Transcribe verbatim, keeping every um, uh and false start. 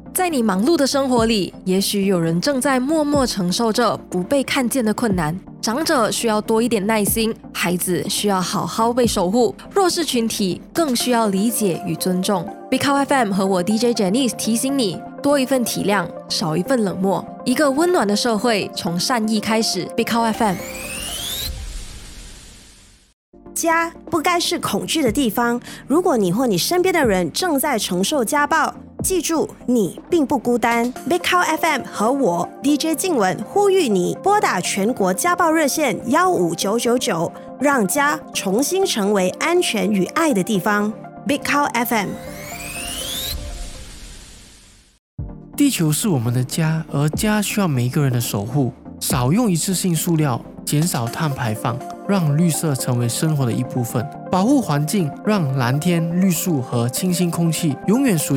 在你忙碌的生活里，也许有人正在默默承受着不被看见的困难。长者需要多一点耐心，孩子需要好好被守护，弱势群体更需要理解与尊重。Big Cow F M 和我 D J Janice 提醒你，多一份体谅，少一份冷漠。一个温暖的社会从善意开始。Big Cow F M。 家不该是恐惧的地方。如果你或你身边的人正在承受家暴，记住，你并不孤单。Big Cow F M 和我 D J 静雯呼吁你拨打全国家暴热线一五九九九，让家重新成为安全与爱的地方。Big Cow F M。 地球是我们的家，而家需要每一个人的守护。少用一次性塑料，减少碳排放，让绿色成为生活的一部分。保护环境，让蓝天、绿树和清新空气永远属于